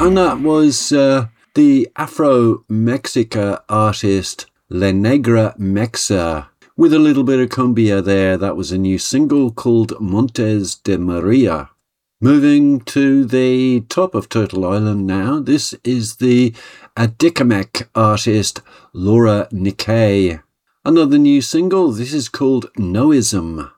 And that was the Afro-Mexica artist La Negra Mexa with a little bit of cumbia there. That was a new single called Montes de Maria. Moving to the top of Turtle Island now. This is the Adikamek artist Laura Nikkei. Another new single. This is called Noism.